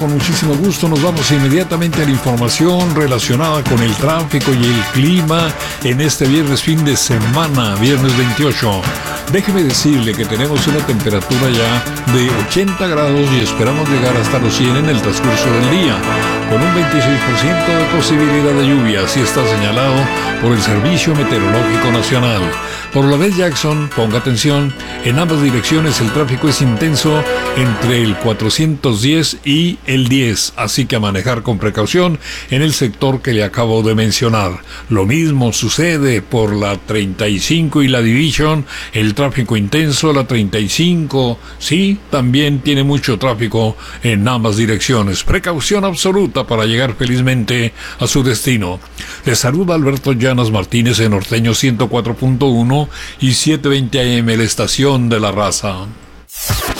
con muchísimo gusto nos vamos inmediatamente a la información relacionada con el tráfico y el clima en este viernes fin de semana, viernes 28. Déjeme decirle que tenemos una temperatura ya de 80 grados y esperamos llegar hasta los 100 en el transcurso del día, con un 26% de posibilidad de lluvia, así está señalado por el Servicio Meteorológico Nacional. Por la vez Jackson, ponga atención, en ambas direcciones el tráfico es intenso entre el 410 y el 10, así que a manejar con precaución en el sector que le acabo de mencionar. Lo mismo sucede por la 35 y la Division, el tráfico intenso, la 35, sí, también tiene mucho tráfico en ambas direcciones. Precaución absoluta para llegar felizmente a su destino. Les saluda Alberto Llanas Martínez en Norteño 104.1 y 720 AM, la estación de la raza.